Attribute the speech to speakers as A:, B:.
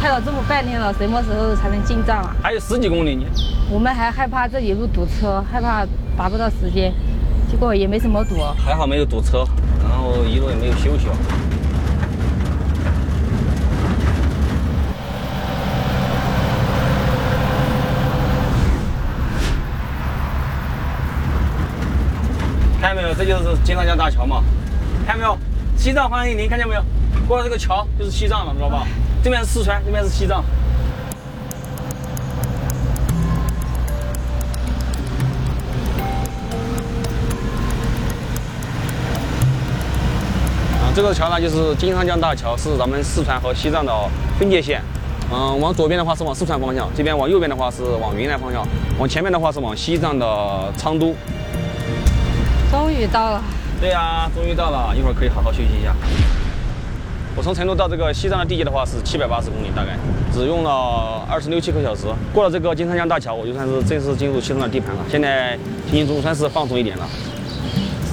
A: 开了这么半天了，什么时候才能进站啊？
B: 还有10几公里呢。
A: 我们还害怕这里路堵车，害怕达不到时间，结果也没什么堵。
B: 还好没有堵车，然后一路也没有休息。看见没有？这就是金长江大桥嘛，看见没有？西藏欢迎您，看见没有？过了这个桥就是西藏了，知道吧？这边是四川，这边是西藏。这个桥呢就是金长江大桥，是咱们四川和西藏的分界线。往左边的话是往四川方向，这边往右边的话是往云南方向，往前面的话是往西藏的昌都。
A: 终于到了。
B: 对呀，终于到了，一会儿可以好好休息一下。我从成都到这个西藏的地界的话是780公里，大概只用了26、7个小时。过了这个金长江大桥，我就算是正式进入西藏的地盘了。现在心情总算是放松一点了。